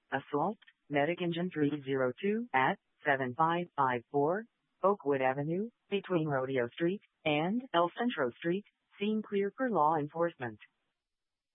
Assault, Medic Engine 302 at 7554 Oakwood Avenue, between Rodeo Street and El Centro Street. Scene clear for law enforcement.